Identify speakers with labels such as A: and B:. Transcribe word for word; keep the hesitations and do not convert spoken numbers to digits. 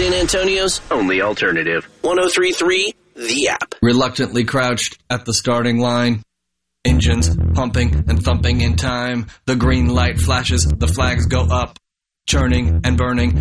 A: San Antonio's only alternative. one oh three point three The App.
B: Reluctantly crouched at the starting line. Engines pumping and thumping in time. The green light flashes, the flags go up. Churning and burning,